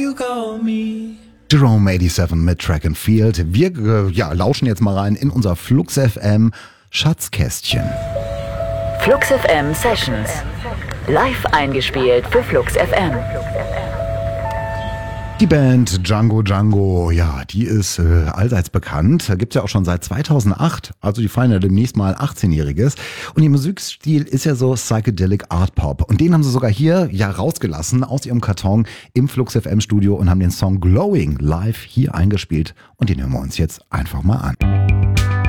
Jerome 87 mit Track and Field. Wir lauschen jetzt mal rein in unser Flux FM Schatzkästchen. Flux FM Sessions. Live eingespielt für Flux FM. Die Band Django Django, ja, die ist allseits bekannt. Gibt's ja auch schon seit 2008. Also die feiern ja demnächst mal 18-Jähriges. Und ihr Musikstil ist ja so Psychedelic Art Pop. Und den haben sie sogar hier rausgelassen aus ihrem Karton im Flux FM Studio und haben den Song Glowing live hier eingespielt. Und den hören wir uns jetzt einfach mal an.